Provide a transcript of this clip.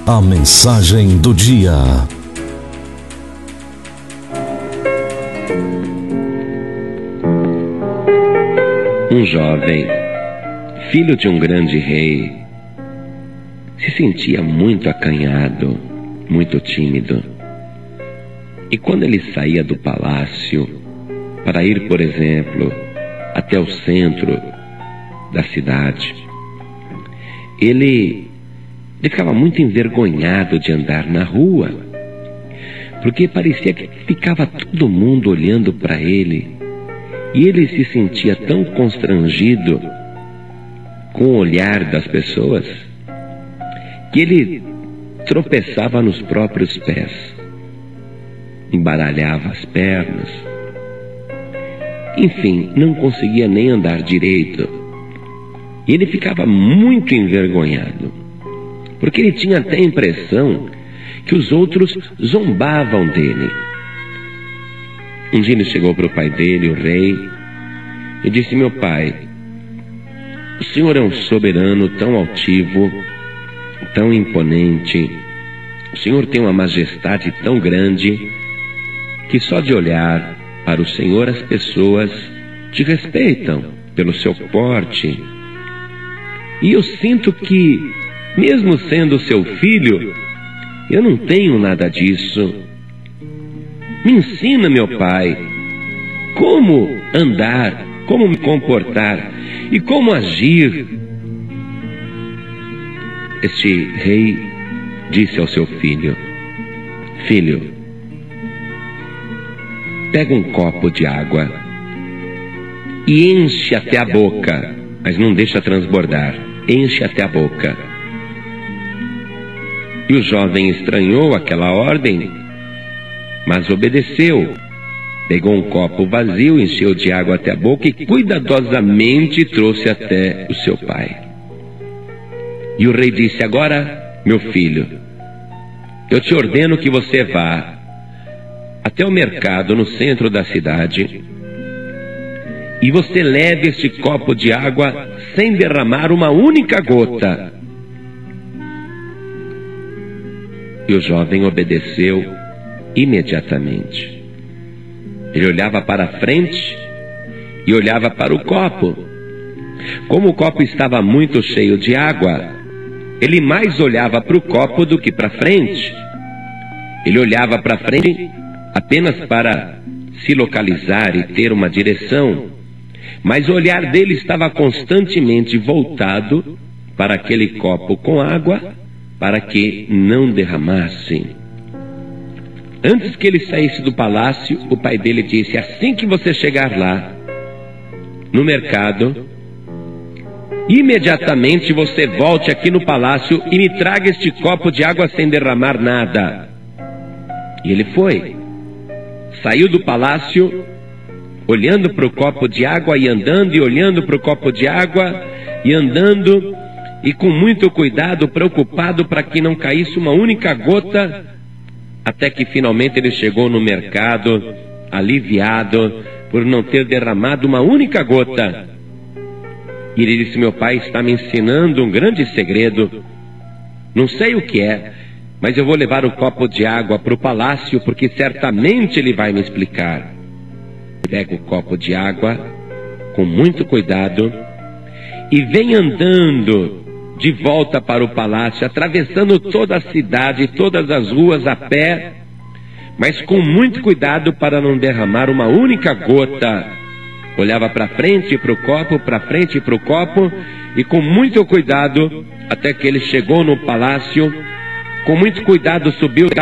A mensagem do dia. Um jovem, filho de um grande rei, se sentia muito acanhado, muito tímido. E quando ele saía do palácio para ir, por exemplo, até o centro da cidade, ele ficava muito envergonhado de andar na rua, porque parecia que ficava todo mundo olhando para ele, e ele se sentia tão constrangido com o olhar das pessoas, que ele tropeçava nos próprios pés, embaralhava as pernas, enfim, não conseguia nem andar direito. E ele ficava muito envergonhado, porque ele tinha até a impressão que os outros zombavam dele. Um dia ele chegou para o pai dele, o rei, e disse: meu pai, o senhor é um soberano tão altivo, tão imponente, o senhor tem uma majestade tão grande, que só de olhar para o senhor as pessoas te respeitam pelo seu porte. E eu sinto que, mesmo sendo seu filho, eu não tenho nada disso. Me ensina, meu pai, como andar, como me comportar e como agir. Este rei disse ao seu filho: filho, pega um copo de água e enche até a boca, mas não deixa transbordar, enche até a boca. E o jovem estranhou aquela ordem, mas obedeceu. Pegou um copo vazio, encheu de água até a boca e cuidadosamente trouxe até o seu pai. E o rei disse: agora, meu filho, eu te ordeno que você vá até o mercado no centro da cidade e você leve este copo de água sem derramar uma única gota. E o jovem obedeceu imediatamente. Ele olhava para a frente e olhava para o copo. Como o copo estava muito cheio de água, ele mais olhava para o copo do que para frente. Ele olhava para frente apenas para se localizar e ter uma direção, mas o olhar dele estava constantemente voltado para aquele copo com água, para que não derramasse. Antes que ele saísse do palácio, o pai dele disse: assim que você chegar lá, no mercado, imediatamente você volte aqui no palácio e me traga este copo de água sem derramar nada. E ele foi. Saiu do palácio, olhando para o copo de água e andando, e olhando para o copo de água e andando, e com muito cuidado, preocupado para que não caísse uma única gota, até que finalmente ele chegou no mercado, aliviado por não ter derramado uma única gota. E ele disse: meu pai está me ensinando um grande segredo, não sei o que é, mas eu vou levar o copo de água para o palácio, porque certamente ele vai me explicar. Pega o copo de água com muito cuidado e vem andando de volta para o palácio, atravessando toda a cidade, todas as ruas a pé, mas com muito cuidado para não derramar uma única gota. Olhava para frente e para o copo, para frente e para o copo, e com muito cuidado, até que ele chegou no palácio. Com muito cuidado subiu